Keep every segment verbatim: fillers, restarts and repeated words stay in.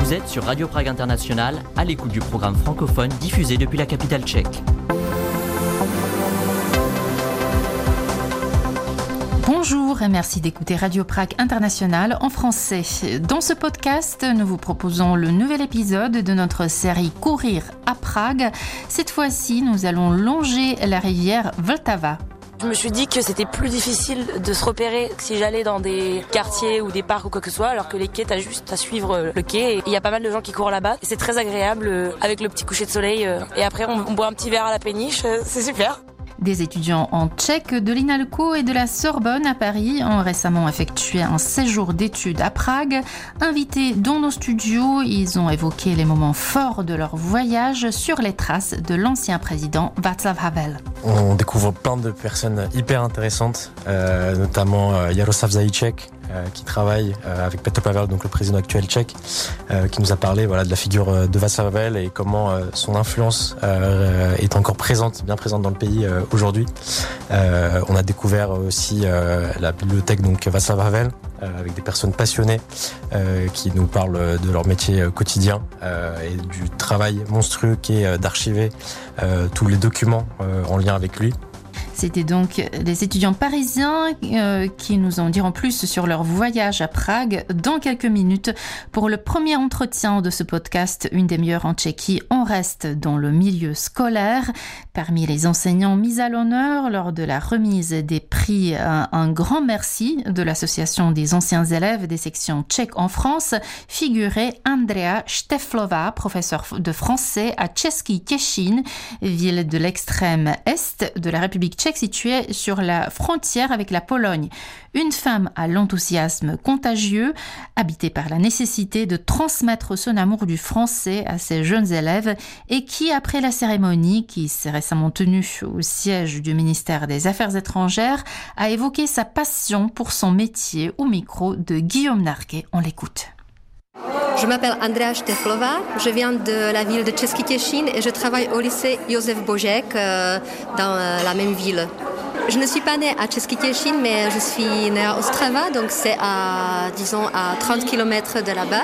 Vous êtes sur Radio Prague International, à l'écoute du programme francophone diffusé depuis la capitale tchèque. Bonjour et merci d'écouter Radio Prague International en français. Dans ce podcast, nous vous proposons le nouvel épisode de notre série Courir à Prague. Cette fois-ci, nous allons longer la rivière Vltava. Je me suis dit que c'était plus difficile de se repérer si j'allais dans des quartiers ou des parcs ou quoi que ce soit, alors que les quais, t'as juste à suivre le quai. Il y a pas mal de gens qui courent là-bas et c'est très agréable avec le petit coucher de soleil. Et après, on, on boit un petit verre à la péniche, c'est super. Des étudiants en tchèque de l'INALCO et de la Sorbonne à Paris ont récemment effectué un séjour d'études à Prague. Invités dans nos studios, ils ont évoqué les moments forts de leur voyage sur les traces de l'ancien président Václav Havel. On découvre plein de personnes hyper intéressantes, euh, notamment euh, Jaroslav Zajíček, euh, qui travaille euh, avec Petr Pavel, donc le président actuel tchèque, euh, qui nous a parlé voilà, de la figure de Václav Havel et comment euh, son influence euh, est encore présente, bien présente dans le pays euh, aujourd'hui. Euh, on a découvert aussi euh, la bibliothèque donc Václav Havel, euh, avec des personnes passionnées euh, qui nous parlent de leur métier euh, quotidien euh, et du travail monstrueux qui est euh, d'archiver euh, tous les documents euh, en lien avec lui. C'était donc les étudiants parisiens euh, qui nous en diront plus sur leur voyage à Prague dans quelques minutes. Pour le premier entretien de ce podcast, une demi-heure en Tchéquie, on reste dans le milieu scolaire. Parmi les enseignants mis à l'honneur lors de la remise des prix, un, un grand merci de l'Association des anciens élèves des sections tchèques en France, figurait Andrea Šteflová, professeure de français à Český Těšín, ville de l'extrême est de la République tchèque située sur la frontière avec la Pologne. Une femme à l'enthousiasme contagieux, habitée par la nécessité de transmettre son amour du français à ses jeunes élèves et qui, après la cérémonie qui s'est récemment tenue au siège du ministère des Affaires étrangères, a évoqué sa passion pour son métier au micro de Guillaume Narquet. On l'écoute. Je m'appelle Andrea Šteflová, je viens de la ville de Český Těšín et je travaille au lycée Josef Božek euh, dans euh, la même ville. Je ne suis pas née à Český Těšín, mais je suis née à Ostrava, donc c'est à, disons, à trente kilomètres de là-bas.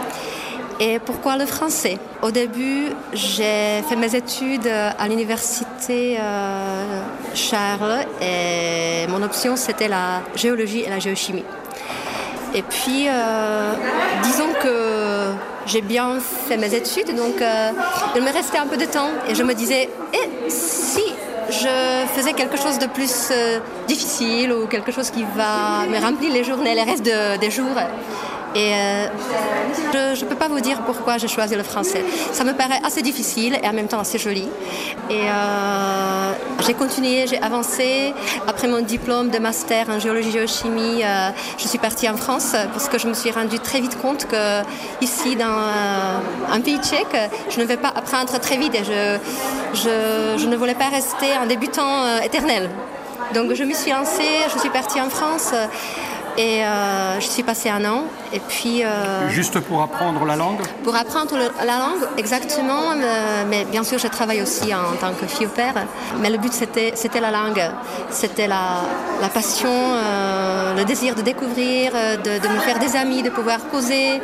Et pourquoi le français ? Au début, j'ai fait mes études à l'université euh, Charles et mon option c'était la géologie et la géochimie. Et puis, euh, disons que j'ai bien fait mes études, donc euh, il me restait un peu de temps et je me disais, eh, si je faisais quelque chose de plus euh, difficile ou quelque chose qui va me remplir les journées, les restes de, des jours. Et euh, je ne peux pas vous dire pourquoi j'ai choisi le français. Ça me paraît assez difficile et en même temps assez joli. Et euh, j'ai continué, j'ai avancé. Après mon diplôme de master en géologie-géochimie, euh, je suis partie en France parce que je me suis rendu très vite compte que ici, dans euh, un pays tchèque, je ne vais pas apprendre très vite et je, je, je ne voulais pas rester un débutant euh, éternel. Donc je me suis lancée, je suis partie en France. Et euh, je suis passée un an et puis... Euh, Juste pour apprendre la langue ? Pour apprendre le, la langue, exactement. Euh, mais bien sûr, je travaille aussi en tant que fille au père. Mais le but, c'était, c'était la langue. C'était la, la passion, euh, le désir de découvrir, de, de me faire des amis, de pouvoir causer,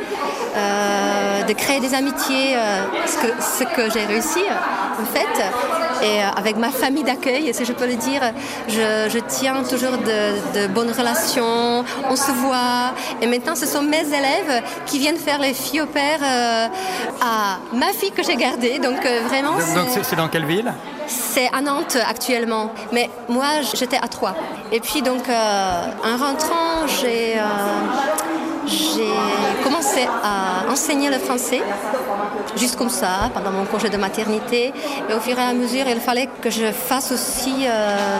euh, de créer des amitiés. Euh, ce, que, ce que j'ai réussi, en fait. Et avec ma famille d'accueil, si je peux le dire, je, je tiens toujours de, de bonnes relations. On se voit. Et maintenant, ce sont mes élèves qui viennent faire les filles au père euh, à ma fille que j'ai gardée. Donc, euh, vraiment... Donc, donc c'est, c'est dans quelle ville ? C'est à Nantes actuellement. Mais moi, j'étais à Troyes. Et puis, donc, euh, en rentrant, j'ai... Euh, J'ai commencé à enseigner le français, juste comme ça, pendant mon congé de maternité. Et au fur et à mesure, il fallait que je fasse aussi euh,